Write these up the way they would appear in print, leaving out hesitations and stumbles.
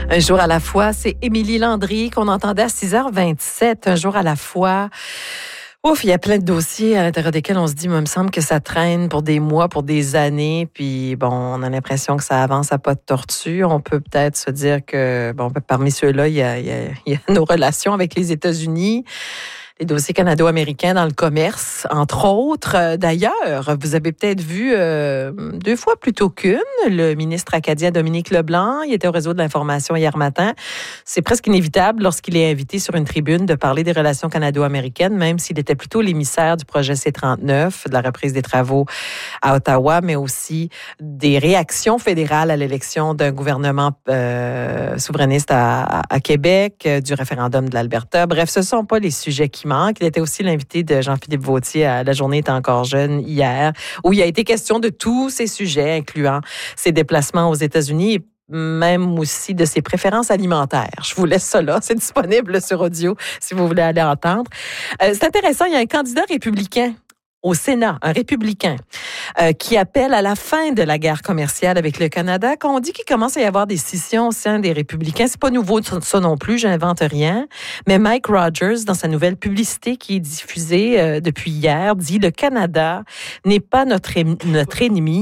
Un jour à la fois, c'est Émilie Landry qu'on entendait à 6h27. Un jour à la fois. Ouf, il y a plein de dossiers à l'intérieur desquels on se dit, moi, il me semble que ça traîne pour des mois, pour des années. Puis, bon, on a l'impression que ça avance à pas de tortue. On peut peut-être se dire que, bon, parmi ceux-là, il y a nos relations avec les États-Unis. Les dossiers canado-américains dans le commerce, entre autres. D'ailleurs, vous avez peut-être vu 2 fois plutôt qu'une, le ministre acadien Dominique Leblanc. Il était au réseau de l'information hier matin. C'est presque inévitable lorsqu'il est invité sur une tribune de parler des relations canado-américaines, même s'il était plutôt l'émissaire du projet C-39, de la reprise des travaux à Ottawa, mais aussi des réactions fédérales à l'élection d'un gouvernement souverainiste à Québec, du référendum de l'Alberta. Bref, ce ne sont pas les sujets qui manque. Il était aussi l'invité de Jean-Philippe Vauthier à La Journée est encore jeune hier, où il a été question de tous ces sujets, incluant ses déplacements aux États-Unis et même aussi de ses préférences alimentaires. Je vous laisse ça là. C'est disponible sur audio si vous voulez aller entendre. C'est intéressant. Il y a un candidat républicain au Sénat, un républicain, qui appelle à la fin de la guerre commerciale avec le Canada. Quand on dit qu'il commence à y avoir des scissions au sein des républicains, c'est pas nouveau ça non plus, j'invente rien. Mais Mike Rogers, dans sa nouvelle publicité qui est diffusée depuis hier, dit « Le Canada n'est pas notre ennemi ».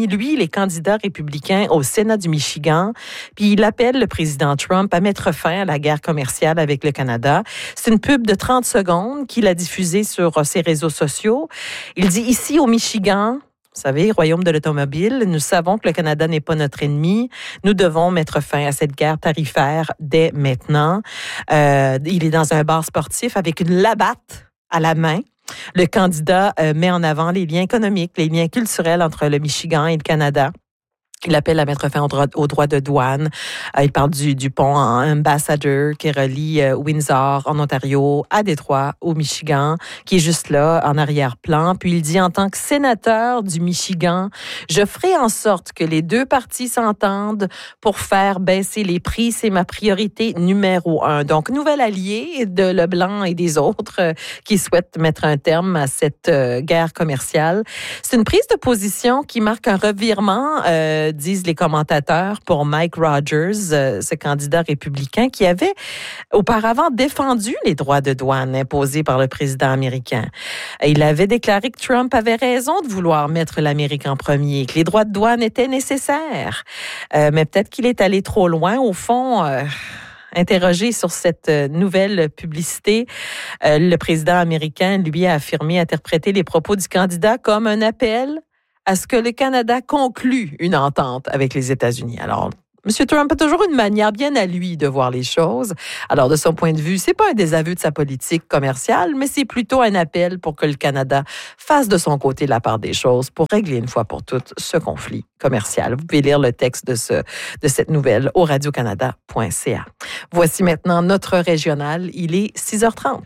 Lui, il est candidat républicain au Sénat du Michigan, puis il appelle le président Trump à mettre fin à la guerre commerciale avec le Canada. C'est une pub de 30 secondes qu'il a diffusée sur ses réseaux sociaux. Il dit ici au Michigan, vous savez, royaume de l'automobile, nous savons que le Canada n'est pas notre ennemi. Nous devons mettre fin à cette guerre tarifaire dès maintenant. Il est dans un bar sportif avec une labatte à la main. Le candidat met en avant les liens économiques, les liens culturels entre le Michigan et le Canada. Il appelle à mettre fin aux droits de douane. Il parle du pont Ambassador qui relie Windsor en Ontario à Détroit au Michigan, qui est juste là en arrière-plan. Puis il dit en tant que sénateur du Michigan, je ferai en sorte que les deux parties s'entendent pour faire baisser les prix. C'est ma priorité numéro 1. Donc, nouvel allié de Leblanc et des autres qui souhaitent mettre un terme à cette guerre commerciale. C'est une prise de position qui marque un revirement disent les commentateurs, pour Mike Rogers, ce candidat républicain qui avait auparavant défendu les droits de douane imposés par le président américain. Il avait déclaré que Trump avait raison de vouloir mettre l'Amérique en premier, que les droits de douane étaient nécessaires. Mais peut-être qu'il est allé trop loin. Au fond, interrogé sur cette nouvelle publicité, le président américain, lui, a affirmé interpréter les propos du candidat comme un appel à ce que le Canada conclue une entente avec les États-Unis. Alors, M. Trump a toujours une manière bien à lui de voir les choses. Alors, de son point de vue, c'est pas un désaveu de sa politique commerciale, mais c'est plutôt un appel pour que le Canada fasse de son côté la part des choses pour régler une fois pour toutes ce conflit commercial. Vous pouvez lire le texte de cette nouvelle au radiocanada.ca. Voici maintenant notre régional. Il est 6h30.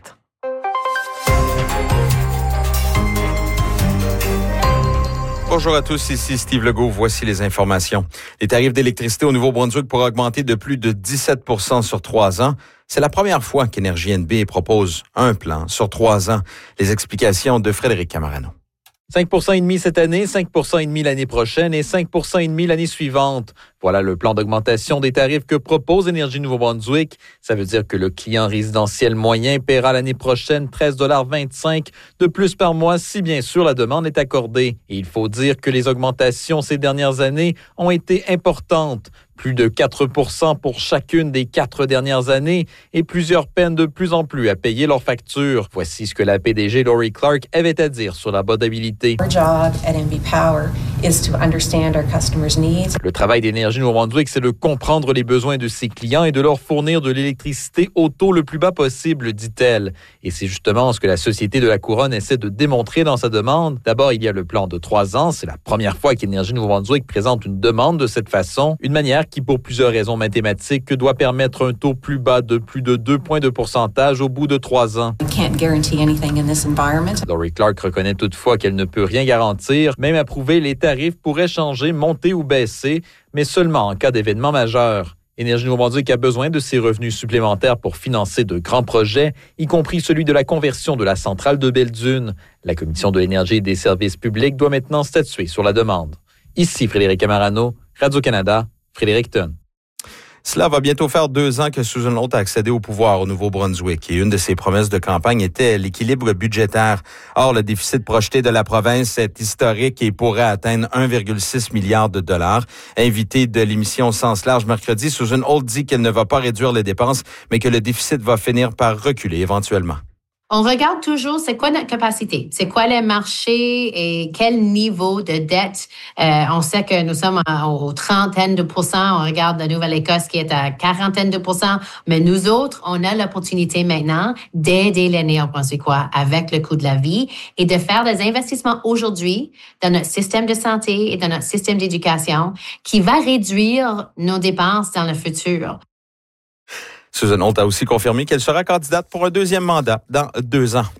Bonjour à tous, ici Steve Legault. Voici les informations. Les tarifs d'électricité au Nouveau-Brunswick pourraient augmenter de plus de 17 % sur 3 ans. C'est la première fois qu'Énergie NB propose un plan sur 3 ans. Les explications de Frédéric Camarano. 5,5 % cette année, 5,5 % l'année prochaine et 5,5 % l'année suivante. Voilà le plan d'augmentation des tarifs que propose Énergie Nouveau-Brunswick. Ça veut dire que le client résidentiel moyen paiera l'année prochaine 13,25 $ de plus par mois si bien sûr la demande est accordée. Et il faut dire que les augmentations ces dernières années ont été importantes. Plus de 4 % pour chacune des 4 dernières années et plusieurs peinent de plus en plus à payer leurs factures. Voici ce que la PDG Lori Clark avait à dire sur l'abordabilité. Le travail d'Énergie Nouveau-Brunswick, c'est de comprendre les besoins de ses clients et de leur fournir de l'électricité au taux le plus bas possible, dit-elle. Et c'est justement ce que la Société de la Couronne essaie de démontrer dans sa demande. D'abord, il y a le plan de 3 ans. C'est la première fois qu'Énergie Nouveau-Brunswick présente une demande de cette façon. Une manière qui, pour plusieurs raisons mathématiques, doit permettre un taux plus bas de plus de 2 points de pourcentage au bout de 3 ans. Lori Clark reconnaît toutefois qu'elle ne peut rien garantir. Même approuver, les tarifs pourraient changer, monter ou baisser, mais seulement en cas d'événement majeur. Énergie Nouveau-Brunswick a besoin de ces revenus supplémentaires pour financer de grands projets, y compris celui de la conversion de la centrale de Belle-Dune. La Commission de l'énergie et des services publics doit maintenant statuer sur la demande. Ici Frédéric Camarano, Radio-Canada, Fredericton. Cela va bientôt faire 2 ans que Susan Holt a accédé au pouvoir au Nouveau-Brunswick et une de ses promesses de campagne était l'équilibre budgétaire. Or, le déficit projeté de la province est historique et pourrait atteindre 1,6 milliard de dollars. Invitée de l'émission Sens large mercredi, Susan Holt dit qu'elle ne va pas réduire les dépenses, mais que le déficit va finir par reculer éventuellement. On regarde toujours c'est quoi notre capacité, c'est quoi les marchés et quel niveau de dette. On sait que nous sommes aux trentaines de pourcents. On regarde la Nouvelle-Écosse qui est à quarantaine de pourcents. Mais nous autres, on a l'opportunité maintenant d'aider les Néo-Brunswickois avec le coût de la vie et de faire des investissements aujourd'hui dans notre système de santé et dans notre système d'éducation qui va réduire nos dépenses dans le futur. Susan Holt a aussi confirmé qu'elle sera candidate pour un 2e mandat dans 2 ans.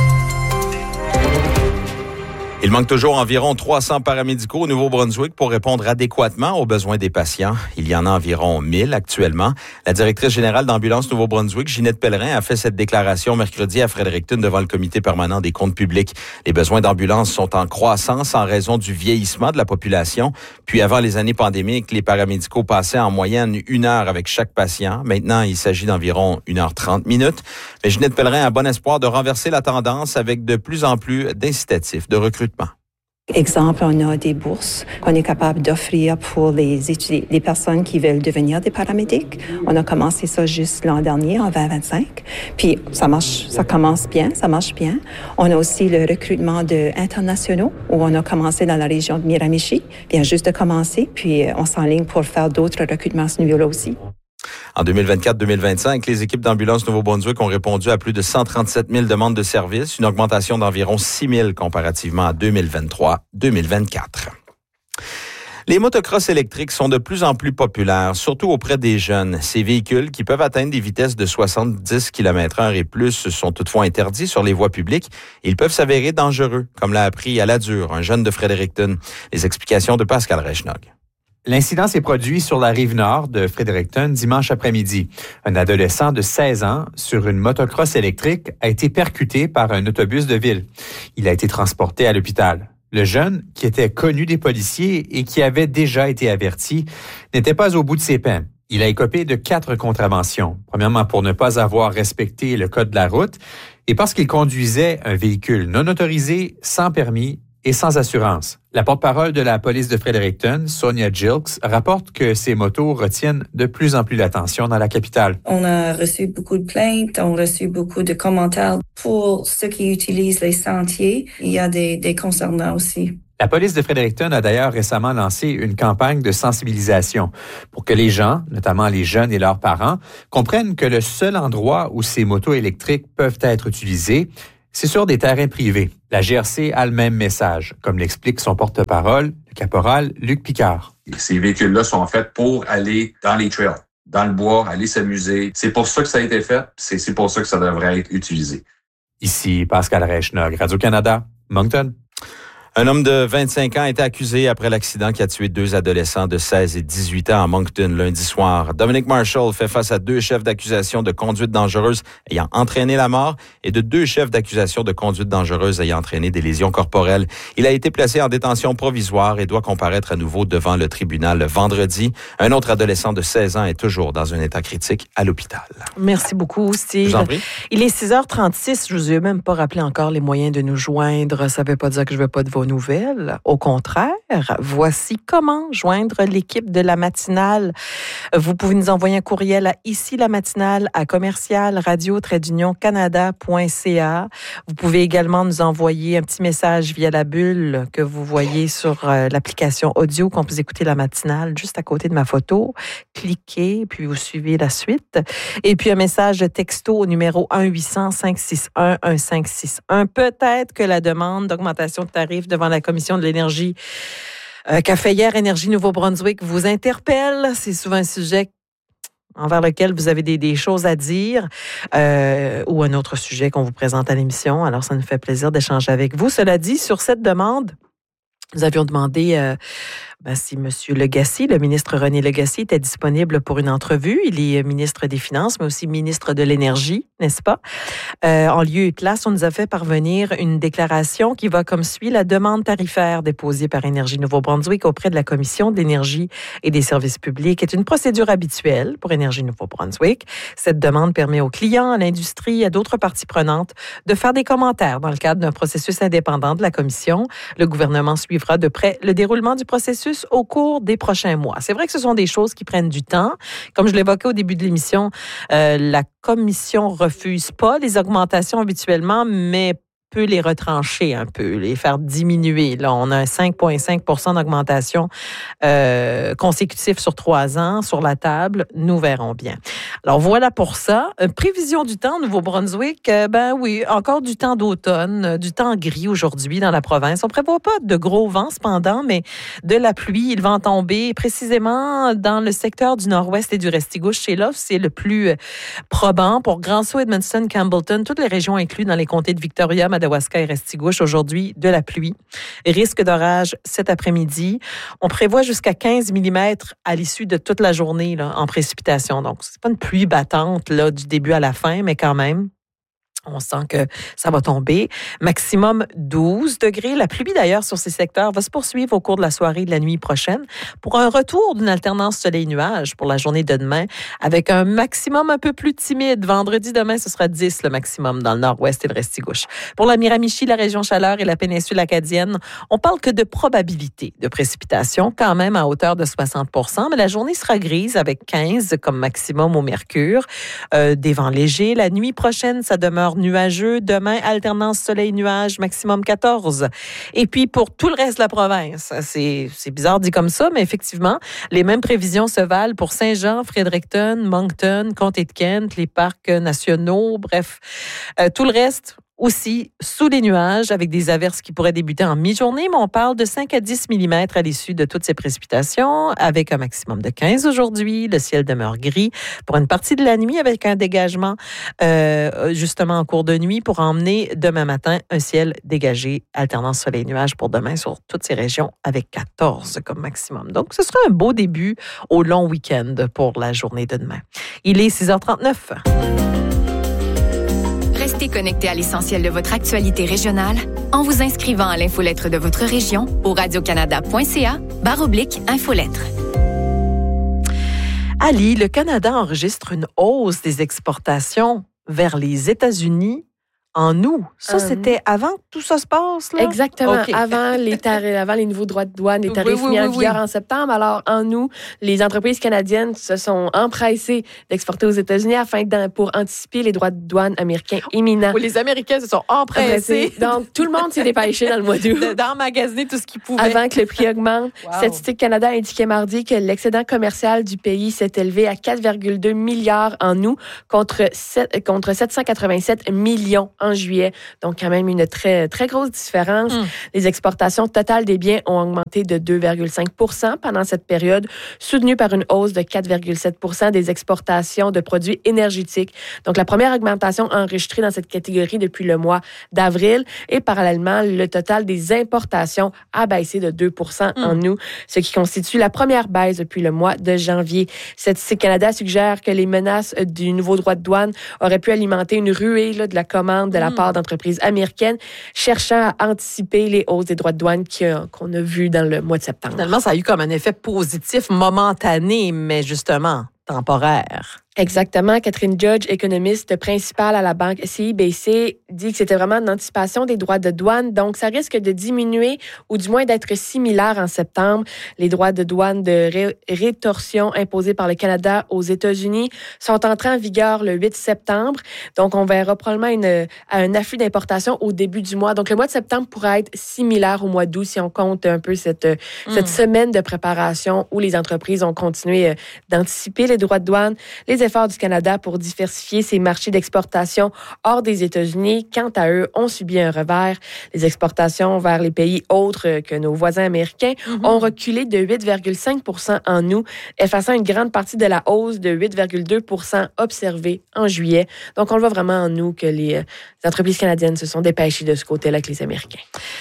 Il manque toujours environ 300 paramédicaux au Nouveau-Brunswick pour répondre adéquatement aux besoins des patients. Il y en a environ 1000 actuellement. La directrice générale d'Ambulance Nouveau-Brunswick, Ginette Pellerin, a fait cette déclaration mercredi à Fredericton devant le comité permanent des comptes publics. Les besoins d'ambulance sont en croissance en raison du vieillissement de la population. Puis avant les années pandémiques, les paramédicaux passaient en moyenne 1 heure avec chaque patient. Maintenant, il s'agit d'environ 1h30 minutes. Mais Ginette Pellerin a bon espoir de renverser la tendance avec de plus en plus d'incitatifs de recrutement. Exemple, on a des bourses qu'on est capable d'offrir pour les personnes qui veulent devenir des paramédics. On a commencé ça juste l'an dernier, en 2025. Puis ça marche bien. On a aussi le recrutement internationaux où on a commencé dans la région de Miramichi. Vient juste de commencer, puis on s'enligne pour faire d'autres recrutements à ce niveau-là aussi. En 2024-2025, les équipes d'Ambulance Nouveau-Brunswick ont répondu à plus de 137 000 demandes de services, une augmentation d'environ 6 000 comparativement à 2023-2024. Les motocross électriques sont de plus en plus populaires, surtout auprès des jeunes. Ces véhicules, qui peuvent atteindre des vitesses de 70 km/h et plus, sont toutefois interdits sur les voies publiques. Ils peuvent s'avérer dangereux, comme l'a appris à Ladure, un jeune de Fredericton. Les explications de Pascal Reichnog. L'incident s'est produit sur la rive nord de Fredericton dimanche après-midi. Un adolescent de 16 ans sur une motocross électrique a été percuté par un autobus de ville. Il a été transporté à l'hôpital. Le jeune, qui était connu des policiers et qui avait déjà été averti, n'était pas au bout de ses peines. Il a écopé de 4 contraventions. Premièrement, pour ne pas avoir respecté le code de la route et parce qu'il conduisait un véhicule non autorisé, sans permis et sans assurance. La porte-parole de la police de Fredericton, Sonia Gilks, rapporte que ces motos retiennent de plus en plus l'attention dans la capitale. On a reçu beaucoup de plaintes, on a reçu beaucoup de commentaires pour ceux qui utilisent les sentiers. Il y a des concernants aussi. La police de Fredericton a d'ailleurs récemment lancé une campagne de sensibilisation pour que les gens, notamment les jeunes et leurs parents, comprennent que le seul endroit où ces motos électriques peuvent être utilisées, c'est sur des terrains privés. La GRC a le même message, comme l'explique son porte-parole, le caporal Luc Picard. Ces véhicules-là sont faits pour aller dans les trails, dans le bois, aller s'amuser. C'est pour ça que ça a été fait, c'est pour ça que ça devrait être utilisé. Ici Pascal Reichnog, Radio-Canada, Moncton. Un homme de 25 ans a été accusé après l'accident qui a tué 2 adolescents de 16 et 18 ans à Moncton lundi soir. Dominic Marshall fait face à 2 chefs d'accusation de conduite dangereuse ayant entraîné la mort et de 2 chefs d'accusation de conduite dangereuse ayant entraîné des lésions corporelles. Il a été placé en détention provisoire et doit comparaître à nouveau devant le tribunal le vendredi. Un autre adolescent de 16 ans est toujours dans un état critique à l'hôpital. Merci beaucoup, Steve. Je vous en prie. Il est 6h36. Je vous ai même pas rappelé encore les moyens de nous joindre. Ça veut pas dire que je veux pas de vos nouvelles. Au contraire, voici comment joindre l'équipe de la matinale. Vous pouvez nous envoyer un courriel à ici la matinale à commercial-radio-canada.ca. Vous pouvez également nous envoyer un petit message via la bulle que vous voyez sur l'application audio qu'on peut écouter la matinale juste à côté de ma photo. Cliquez, puis vous suivez la suite. Et puis un message texto au numéro 1-800-561-1561. Peut-être que la demande d'augmentation de tarifs devant la Commission de l'énergie Caféière Énergie Nouveau-Brunswick vous interpelle. C'est souvent un sujet envers lequel vous avez des choses à dire ou un autre sujet qu'on vous présente à l'émission. Alors, ça nous fait plaisir d'échanger avec vous. Cela dit, sur cette demande, nous avions demandé si M. Legacy, le ministre René Legacy, était disponible pour une entrevue. Il est ministre des Finances, mais aussi ministre de l'Énergie, n'est-ce pas? En lieu et place, on nous a fait parvenir une déclaration qui va comme suit. La demande tarifaire déposée par Énergie Nouveau-Brunswick auprès de la Commission de l'énergie et des services publics est une procédure habituelle pour Énergie Nouveau-Brunswick. Cette demande permet aux clients, à l'industrie et à d'autres parties prenantes de faire des commentaires dans le cadre d'un processus indépendant de la Commission. Le gouvernement suivra de près le déroulement du processus au cours des prochains mois. C'est vrai que ce sont des choses qui prennent du temps. Comme je l'évoquais au début de l'émission, la Commission refuse pas les augmentations habituellement, mais peut les retrancher un peu, les faire diminuer. Là, on a un 5,5 d'augmentation consécutive sur 3 ans sur la table. Nous verrons bien. Alors, voilà pour ça. Prévision du temps, Nouveau-Brunswick, oui, encore du temps d'automne, du temps gris aujourd'hui dans la province. On ne prévoit pas de gros vents cependant, mais de la pluie. Il va en tomber précisément dans le secteur du nord-ouest et du Restigouche. C'est là, c'est le plus probant pour Grand-Sault, Edmundston, Campbellton, toutes les régions incluses dans les comtés de Victoria, Madawaska et Restigouche. Aujourd'hui, de la pluie. Risque d'orage cet après-midi. On prévoit jusqu'à 15 mm à l'issue de toute la journée là, en précipitation. Donc, c'est pas une pluie battante là, du début à la fin, mais quand même, on sent que ça va tomber. Maximum 12 degrés. La pluie, d'ailleurs, sur ces secteurs va se poursuivre au cours de la soirée et de la nuit prochaine pour un retour d'une alternance soleil-nuage pour la journée de demain avec un maximum un peu plus timide. Vendredi, demain, ce sera 10 le maximum dans le nord-ouest et le Restigouche. Pour la Miramichi, la région Chaleur et la péninsule acadienne, on parle que de probabilité de précipitation, quand même à hauteur de 60 %, mais la journée sera grise avec 15 comme maximum au mercure. Des vents légers. La nuit prochaine, ça demeure nuageux. Demain, alternance soleil-nuage, maximum 14. Et puis, pour tout le reste de la province, c'est bizarre dit comme ça, mais effectivement, les mêmes prévisions se valent pour Saint-Jean, Fredericton, Moncton, Comté de Kent, les parcs nationaux, bref, tout le reste aussi sous les nuages avec des averses qui pourraient débuter en mi-journée, mais on parle de 5 à 10 mm à l'issue de toutes ces précipitations avec un maximum de 15 aujourd'hui. Le ciel demeure gris pour une partie de la nuit avec un dégagement justement en cours de nuit pour emmener demain matin un ciel dégagé, alternance soleil-nuage pour demain sur toutes ces régions avec 14 comme maximum. Donc, ce sera un beau début au long week-end pour la journée de demain. Il est 6h39. Restez connecté à l'essentiel de votre actualité régionale en vous inscrivant à l'infolettre de votre région au radiocanada.ca/infolettre. Ali, le Canada enregistre une hausse des exportations vers les États-Unis en août. Ça, c'était avant que tout ça se passe, là? Exactement. Okay. Avant les nouveaux droits de douane, les tarifs mis en vigueur en septembre. Alors, en août, les entreprises canadiennes se sont empressées d'exporter aux États-Unis pour anticiper les droits de douane américains imminents. Les Américains se sont empressés. Donc, tout le monde s'est dépêché dans le mois d'août. D'emmagasiner tout ce qu'ils pouvaient. Avant que le prix augmente. Wow. Statistique Canada indiquait mardi que l'excédent commercial du pays s'est élevé à 4,2 milliards en août contre 787 millions en juillet. Donc, quand même une très, très grosse différence. Les exportations totales des biens ont augmenté de 2,5 % pendant cette période, soutenues par une hausse de 4,7 % des exportations de produits énergétiques. Donc, la première augmentation enregistrée dans cette catégorie depuis le mois d'avril. Et parallèlement, le total des importations a baissé de 2 % en août, ce qui constitue la première baisse depuis le mois de janvier. Statistique Canada suggère que les menaces du nouveau droit de douane auraient pu alimenter une ruée de la commande de la part d'entreprises américaines cherchant à anticiper les hausses des droits de douane qu'on a vues dans le mois de septembre. Finalement, ça a eu comme un effet positif momentané, mais justement temporaire. Exactement. Catherine Judge, économiste principale à la banque CIBC, dit que c'était vraiment une anticipation des droits de douane. Donc, ça risque de diminuer ou du moins d'être similaire en septembre. Les droits de douane de rétorsion imposés par le Canada aux États-Unis sont entrés en vigueur le 8 septembre. Donc, on verra probablement un afflux d'importation au début du mois. Donc, le mois de septembre pourrait être similaire au mois d'août si on compte un peu cette semaine de préparation où les entreprises ont continué d'anticiper les droits de douane. Les efforts du Canada pour diversifier ses marchés d'exportation hors des États-Unis, quant à eux, ont subi un revers. Les exportations vers les pays autres que nos voisins américains ont reculé de 8,5 % en août, effaçant une grande partie de la hausse de 8,2 % observée en juillet. Donc, on le voit vraiment en août que les entreprises canadiennes se sont dépêchées de ce côté-là avec les Américains.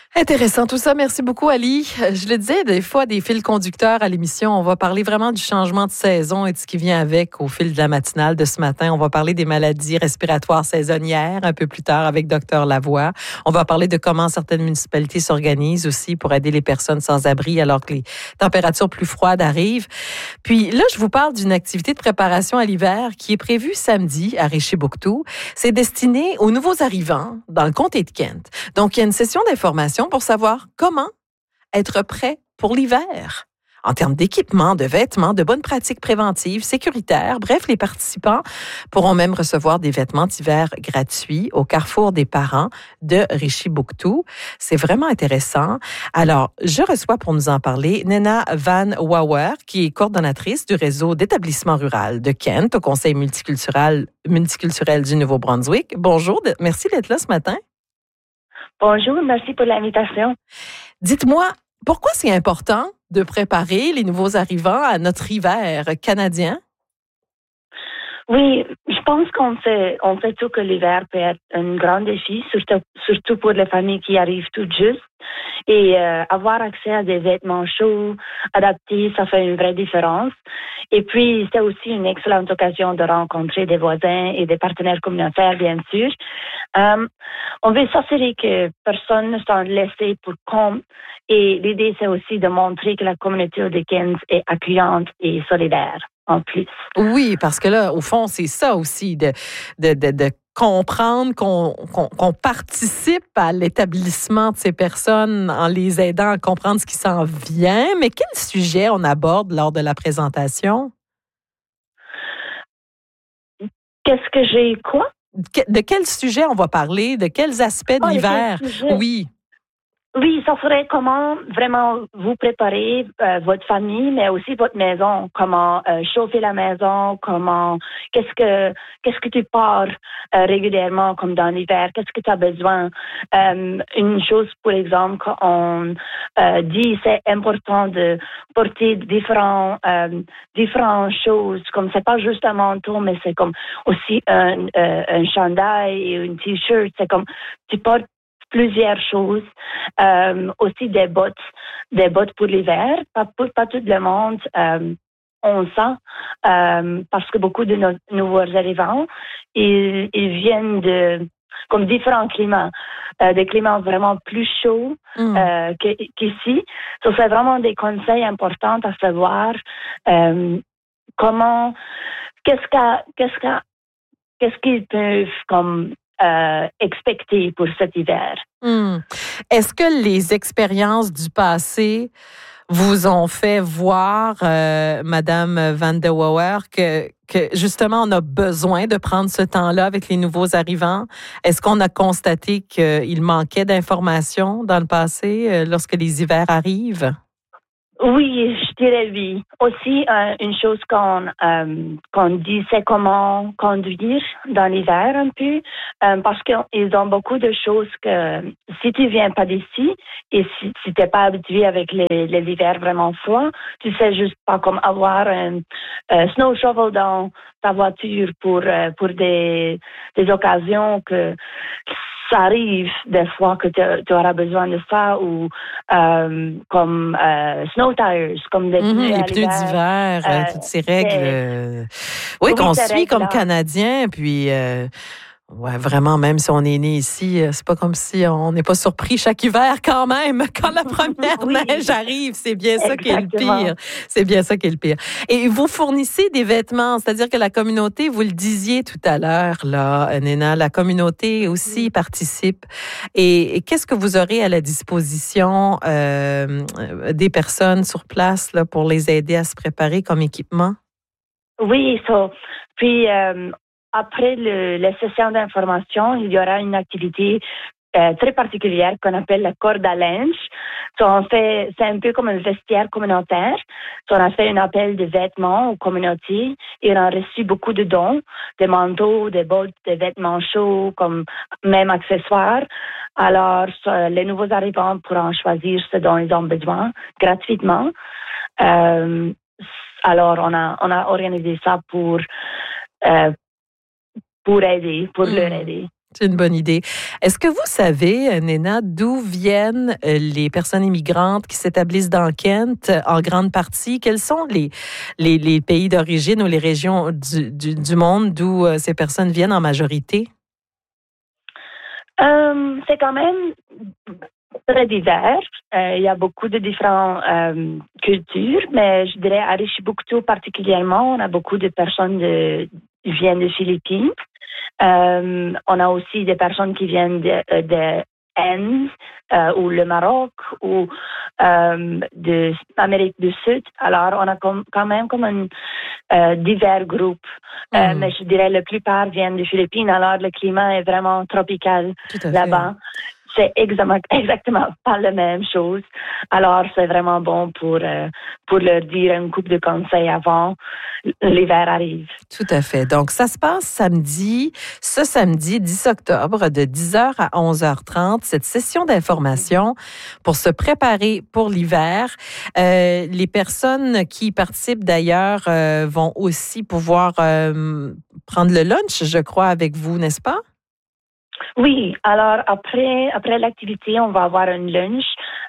Intéressant tout ça. Merci beaucoup, Ali. Je le disais, des fois, des fils conducteurs à l'émission, on va parler vraiment du changement de saison et de ce qui vient avec au fil de la matinale de ce matin. On va parler des maladies respiratoires saisonnières un peu plus tard avec Dr Lavoie. On va parler de comment certaines municipalités s'organisent aussi pour aider les personnes sans abri alors que les températures plus froides arrivent. Puis là, je vous parle d'une activité de préparation à l'hiver qui est prévue samedi à Richibucto. C'est destiné aux nouveaux arrivants dans le comté de Kent. Donc, il y a une session d'information pour savoir comment être prêt pour l'hiver. En termes d'équipement, de vêtements, de bonnes pratiques préventives, sécuritaires. Bref, les participants pourront même recevoir des vêtements d'hiver gratuits au Carrefour des parents de Richibucto. C'est vraiment intéressant. Alors, je reçois pour nous en parler Nena Van Wauwer, qui est coordonnatrice du réseau d'établissements ruraux de Kent au Conseil multiculturel du Nouveau-Brunswick. Bonjour, merci d'être là ce matin. Bonjour, merci pour l'invitation. Dites-moi, pourquoi c'est important de préparer les nouveaux arrivants à notre hiver canadien? Oui, je pense qu'on sait tout que l'hiver peut être un grand défi, surtout pour les familles qui arrivent tout juste. Et avoir accès à des vêtements chauds, adaptés, ça fait une vraie différence. Et puis, c'est aussi une excellente occasion de rencontrer des voisins et des partenaires communautaires, bien sûr. On veut s'assurer que personne ne s'en laisse pour compte. Et l'idée, c'est aussi de montrer que la communauté de Kent est accueillante et solidaire, en plus. Oui, parce que là, au fond, c'est ça aussi, de comprendre qu'on participe à l'établissement de ces personnes en les aidant à comprendre ce qui s'en vient. Mais quel sujet on aborde lors de la présentation? Qu'est-ce que j'ai quoi? De quel sujet on va parler? De quels aspects de l'hiver? Oui. Oui, ça serait comment vraiment vous préparer votre famille, mais aussi votre maison. Comment chauffer la maison, qu'est-ce que tu pars régulièrement comme dans l'hiver, qu'est-ce que tu as besoin. Une chose, pour exemple, qu'on dit, c'est important de porter différentes choses, comme c'est pas juste un manteau, mais c'est comme aussi un chandail et une t-shirt. C'est comme tu portes plusieurs choses, aussi des bottes pour l'hiver. Pas tout le monde ont ça, parce que beaucoup de nos nouveaux arrivants, ils viennent de comme différents climats, des climats vraiment plus chauds qu'ici. Donc, c'est vraiment des conseils importants à savoir qu'est-ce qu'ils peuvent comme expecter pour cet hiver. Est-ce que les expériences du passé vous ont fait voir, Madame Van de Wauwer, que justement on a besoin de prendre ce temps-là avec les nouveaux arrivants? Est-ce qu'on a constaté qu'il manquait d'informations dans le passé lorsque les hivers arrivent? Oui, je dirais oui. Aussi, une chose qu'on dit, c'est comment conduire dans l'hiver un peu, parce qu'ils ont beaucoup de choses que si tu viens pas d'ici et si t'es pas habitué avec les hivers vraiment froids, tu sais juste pas comme avoir un snow shovel dans ta voiture pour des occasions que ça arrive des fois que tu auras besoin de ça, ou comme snow tires, comme des pneus les pneus d'hiver, toutes ces règles qu'on suit comme Canadiens, puis ouais, vraiment, même si on est né ici, c'est pas comme si on n'est pas surpris chaque hiver quand même. Quand la première neige arrive, c'est bien ça qui est le pire. C'est bien ça qui est le pire. Et vous fournissez des vêtements, c'est-à-dire que la communauté, vous le disiez tout à l'heure, là, Nena, la communauté aussi participe. Et qu'est-ce que vous aurez à la disposition des personnes sur place là, pour les aider à se préparer comme équipement? Oui, puis après la session d'information, il y aura une activité très particulière qu'on appelle la corde à linge. C'est un peu comme un vestiaire communautaire. On a fait un appel de vêtements aux communautés et on a reçu beaucoup de dons, des manteaux, des bottes, des vêtements chauds, comme même accessoires. Alors, les nouveaux arrivants pourront choisir ce dont ils ont besoin gratuitement. Alors, on a organisé ça pour aider, pour leur aider. C'est une bonne idée. Est-ce que vous savez, Néna, d'où viennent les personnes immigrantes qui s'établissent dans Kent en grande partie? Quels sont les pays d'origine ou les régions du monde d'où ces personnes viennent en majorité? C'est quand même très divers. Il y a beaucoup de différentes cultures, mais je dirais à Richibouctou particulièrement, on a beaucoup de personnes qui viennent des Philippines. On a aussi des personnes qui viennent de Inde ou le Maroc ou de l'Amérique du Sud. Alors, on a quand même comme un divers groupe. Mais je dirais la plupart viennent des Philippines. Alors, le climat est vraiment tropical là-bas. C'est exactement pas la même chose. Alors, c'est vraiment bon pour leur dire une couple de conseils avant l'hiver arrive. Tout à fait. Donc, ça se passe ce samedi 10 octobre, de 10h à 11h30, cette session d'information pour se préparer pour l'hiver. Les personnes qui participent, d'ailleurs, vont aussi pouvoir prendre le lunch, je crois, avec vous, n'est-ce pas? Oui, alors après l'activité, on va avoir un lunch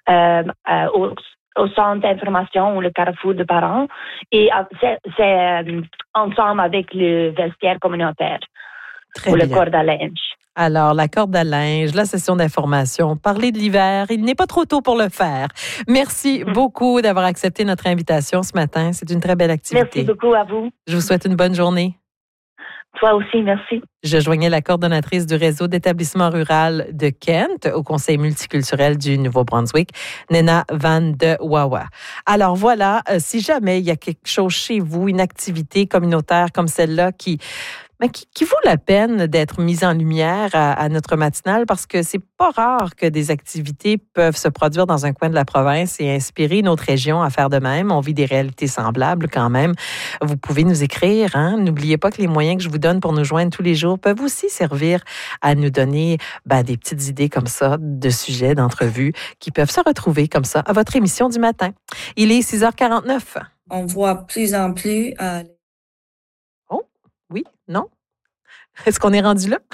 au centre d'information ou le carrefour de parents et c'est ensemble avec le vestiaire communautaire ou le corde à linge. Alors, la corde à linge, la session d'information, parler de l'hiver, il n'est pas trop tôt pour le faire. Merci beaucoup d'avoir accepté notre invitation ce matin. C'est une très belle activité. Merci beaucoup à vous. Je vous souhaite une bonne journée. Toi aussi, merci. Je joignais la coordonnatrice du réseau d'établissements rural de Kent au Conseil multiculturel du Nouveau-Brunswick, Néna Van de Wawa. Alors voilà, si jamais il y a quelque chose chez vous, une activité communautaire comme celle-là qui vaut la peine d'être mise en lumière à notre matinale parce que c'est pas rare que des activités peuvent se produire dans un coin de la province et inspirer notre région à faire de même. On vit des réalités semblables quand même. Vous pouvez nous écrire. N'oubliez pas que les moyens que je vous donne pour nous joindre tous les jours peuvent aussi servir à nous donner des petites idées comme ça de sujets, d'entrevues qui peuvent se retrouver comme ça à votre émission du matin. Il est 6h49. On voit plus en plus... Oh, oui, non? Est-ce qu'on est rendu là?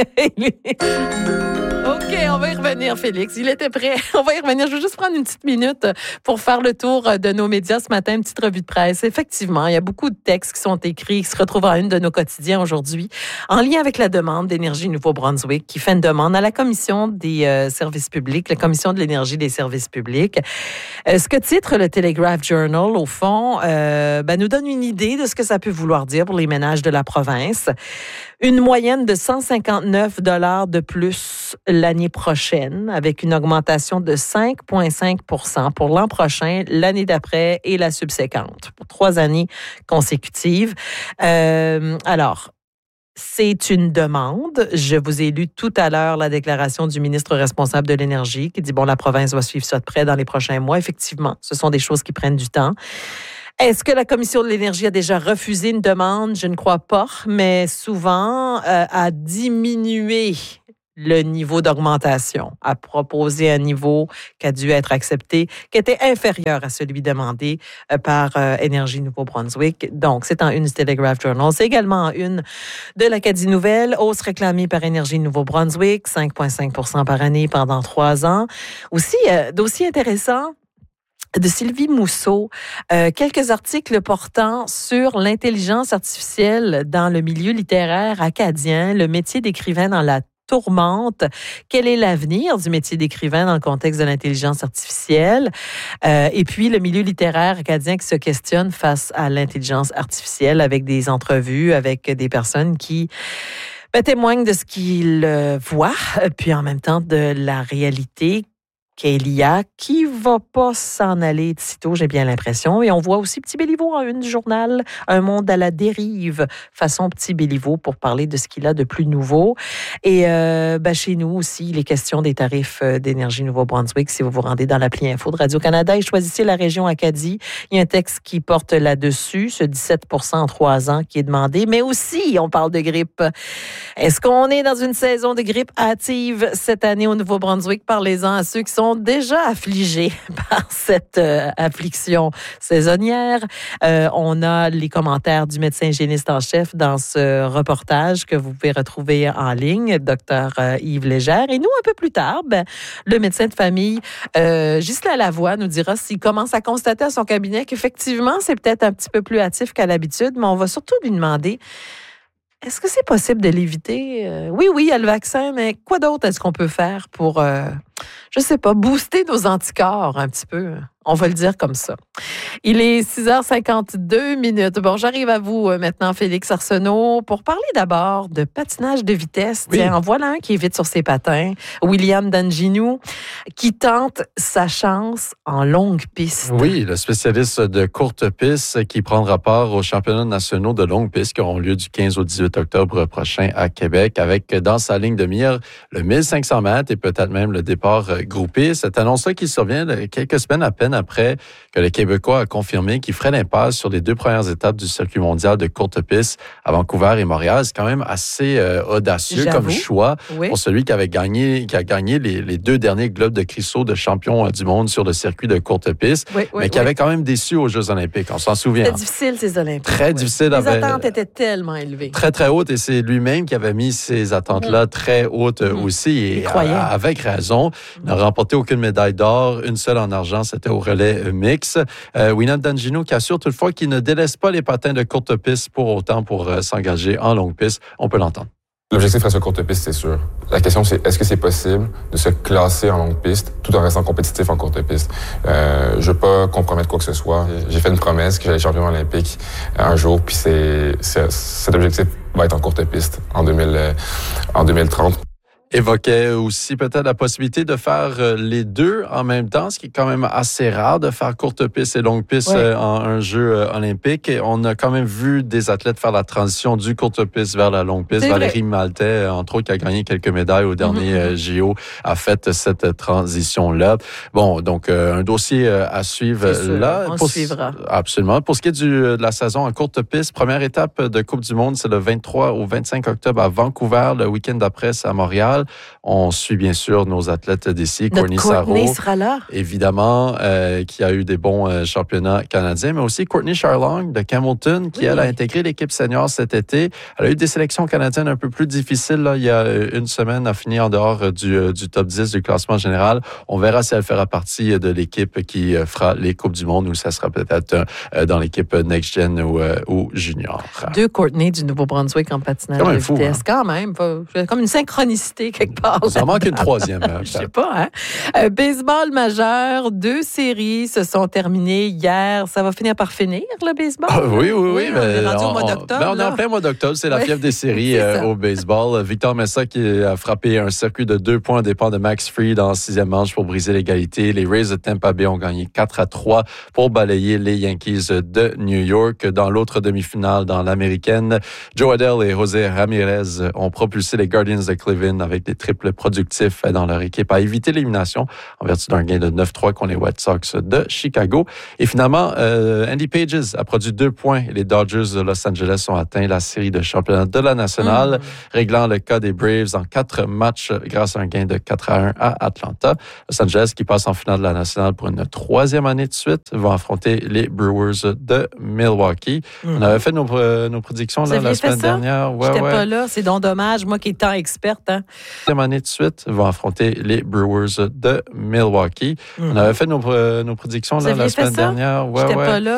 OK, on va y revenir, Félix. Il était prêt. On va y revenir. Je veux juste prendre une petite minute pour faire le tour de nos médias ce matin, une petite revue de presse. Effectivement, il y a beaucoup de textes qui sont écrits, qui se retrouvent à une de nos quotidiens aujourd'hui, en lien avec la demande d'Énergie Nouveau-Brunswick, qui fait une demande à la Commission des services publics, la Commission de l'énergie des services publics. Ce que titre le Telegraph Journal, au fond, nous donne une idée de ce que ça peut vouloir dire pour les ménages de la province. Une moyenne de 159 $ de plus l'année prochaine, avec une augmentation de 5,5 % pour l'an prochain, l'année d'après et la subséquente, pour 3 années consécutives. Alors, c'est une demande. Je vous ai lu tout à l'heure la déclaration du ministre responsable de l'Énergie qui dit, la province va suivre ça de près dans les prochains mois. Effectivement, ce sont des choses qui prennent du temps. Est-ce que la Commission de l'énergie a déjà refusé une demande? Je ne crois pas, mais souvent a diminué le niveau d'augmentation, a proposé un niveau qui a dû être accepté, qui était inférieur à celui demandé par Énergie Nouveau-Brunswick. Donc, c'est en une du Telegraph Journal. C'est également en une de l'Acadie Nouvelle, hausse réclamée par Énergie Nouveau-Brunswick, 5,5 % par année pendant 3 ans. Aussi, dossier intéressant de Sylvie Mousseau, quelques articles portant sur l'intelligence artificielle dans le milieu littéraire acadien, le métier d'écrivain dans la tourmente. Quel est l'avenir du métier d'écrivain dans le contexte de l'intelligence artificielle? Et puis, le milieu littéraire acadien qui se questionne face à l'intelligence artificielle avec des entrevues, avec des personnes qui témoignent de ce qu'ils voient, puis en même temps de la réalité qu'est l'IA, qui va pas s'en aller de sitôt, j'ai bien l'impression. Et on voit aussi Petit Béliveau en une du journal, Un monde à la dérive, façon Petit Béliveau, pour parler de ce qu'il a de plus nouveau. Et chez nous aussi, les questions des tarifs d'énergie Nouveau-Brunswick, si vous vous rendez dans l'appli Info de Radio-Canada et choisissez la région Acadie, il y a un texte qui porte là-dessus, ce 17 % en 3 ans qui est demandé, mais aussi, on parle de grippe. Est-ce qu'on est dans une saison de grippe hâtive cette année au Nouveau-Brunswick? Parlez-en à ceux qui sont sont déjà affligés par cette affliction saisonnière. On a les commentaires du médecin hygiéniste en chef dans ce reportage que vous pouvez retrouver en ligne, Dr Yves Légère. Et nous, un peu plus tard, le médecin de famille, Ghislain Lavoie, nous dira s'il commence à constater à son cabinet qu'effectivement, c'est peut-être un petit peu plus hâtif qu'à l'habitude, mais on va surtout lui demander, est-ce que c'est possible de l'éviter? Oui, il y a le vaccin, mais quoi d'autre est-ce qu'on peut faire pour, je sais pas, booster nos anticorps un petit peu? On va le dire comme ça. Il est 6h52. Bon, j'arrive à vous maintenant, Félix Arsenault, pour parler d'abord de patinage de vitesse. Oui. Tiens, en voilà un qui est vite sur ses patins. William Danginou, qui tente sa chance en longue piste. Oui, le spécialiste de courte piste qui prendra part aux championnats nationaux de longue piste qui auront lieu du 15 au 18 octobre prochain à Québec, avec dans sa ligne de mire le 1500 mètres et peut-être même le départ groupé. Cette annonce-là qui survient quelques semaines à peine après que le Québécois a confirmé qu'il ferait l'impasse sur les 2 premières étapes du circuit mondial de courte piste à Vancouver et Montréal. C'est quand même assez audacieux comme choix pour celui qui a gagné les 2 derniers globes de cristaux de champion du monde sur le circuit de courte piste, mais qui avait quand même déçu aux Jeux olympiques. On s'en souvient. C'était difficile, ces Olympiques. Très difficile. Les attentes étaient tellement élevées. Très, très hautes. Et c'est lui-même qui avait mis ces attentes-là très hautes aussi. Et avec raison. Il n'a remporté aucune médaille d'or. Une seule en argent, c'était au relais mix. William Danginou qui assure toutefois qu'il ne délaisse pas les patins de courte piste pour autant pour s'engager en longue piste. On peut l'entendre. L'objectif reste courte piste, c'est sûr. La question, c'est est-ce que c'est possible de se classer en longue piste tout en restant compétitif en courte piste? Je veux pas compromettre quoi que ce soit. J'ai fait une promesse que j'allais être champion olympique un jour, puis cet objectif va être en courte piste en 2030. Évoquait aussi peut-être la possibilité de faire les deux en même temps, ce qui est quand même assez rare de faire courte piste et longue piste en un jeu olympique. Et on a quand même vu des athlètes faire la transition du courte piste vers la longue piste. Valérie Maltais, entre autres, qui a gagné quelques médailles au dernier JO, a fait cette transition-là. Bon, donc un dossier à suivre là. On suivra. Absolument. Pour ce qui est de la saison en courte piste, première étape de Coupe du Monde, c'est le 23 au 25 octobre à Vancouver. Le week-end d'après, c'est à Montréal. On suit bien sûr nos athlètes d'ici. Courtney sera là. Évidemment, qui a eu des bons championnats canadiens, mais aussi Courtney Charlong de Campbellton, qui elle a intégré l'équipe senior cet été. Elle a eu des sélections canadiennes un peu plus difficiles. Là. Il y a une semaine, a fini en dehors du top 10 du classement général. On verra si elle fera partie de l'équipe qui fera les Coupes du Monde ou ça sera peut-être dans l'équipe Next Gen ou Junior. 2 Courtney du Nouveau-Brunswick en patinage de vitesse. Quand même. Comme une synchronicité quelque part. Ça manque une troisième. Je sais pas, hein? Baseball majeur, 2 séries se sont terminées hier. Ça va finir par finir, le baseball? Oui. On est rendu au mois d'octobre. On est en plein mois d'octobre. C'est la fièvre des séries au baseball. Victor Messa qui a frappé un circuit de 2 points au départ de Max Fried en 6e manche pour briser l'égalité. Les Rays de Tampa Bay ont gagné 4-3 pour balayer les Yankees de New York. Dans l'autre demi-finale, dans l'américaine, Joe Adell et José Ramirez ont propulsé les Guardians de Cleveland avec des triples productifs dans leur équipe à éviter l'élimination en vertu d'un gain de 9-3 contre les White Sox de Chicago. Et finalement, Andy Pages a produit 2 points et les Dodgers de Los Angeles ont atteint la série de championnat de la nationale, réglant le cas des Braves en 4 matchs grâce à un gain de 4-1 à Atlanta. Los Angeles, qui passe en finale de la nationale pour une 3e année de suite, va affronter les Brewers de Milwaukee. On avait fait nos prédictions la semaine dernière. J'étais pas là, c'est donc dommage, moi qui étant experte. Hein. Année de suite vont affronter les Brewers de Milwaukee. On avait fait nos prédictions la semaine dernière. J'étais pas là.